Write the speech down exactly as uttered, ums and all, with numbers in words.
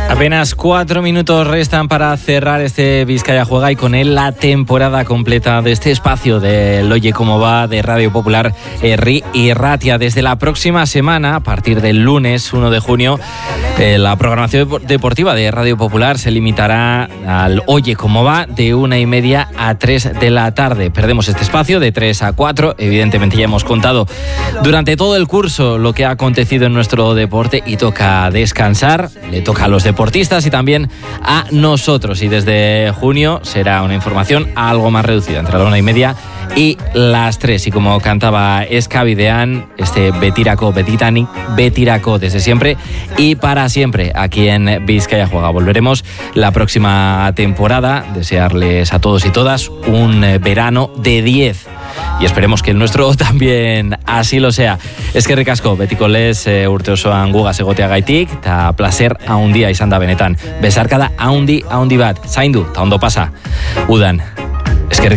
Apenas cuatro minutos restan para cerrar este Vizcaya Juega y con él la temporada completa de este espacio del Oye Cómo Va de Radio Popular Herri y Ratia. Desde la próxima semana, a partir del lunes uno de junio, eh, la programación deportiva de Radio Popular se limitará al Oye Cómo Va de una y media a tres de la tarde. Perdemos este espacio de tres a cuatro. Evidentemente ya hemos contado durante todo el curso lo que ha acontecido en nuestro deporte y toca descansar. Le toca a los deportistas y también a nosotros, y desde junio será una información algo más reducida, entre la una y media y las tres, y como cantaba Escabidean, este Betirako, Betitanik, Betirako desde siempre y para siempre aquí en Vizcaya Juega. Volveremos la próxima temporada. Desearles a todos y todas un verano de diez. Y esperemos que el nuestro también así lo sea. Es que ricasco, betikolez e, urte osoan gugaz egoteagaitik, eta placer haundia izan da benetan. Besarkada haundi haundi bat, zaindu, eta ondo pasa. Udan, es que ricasco.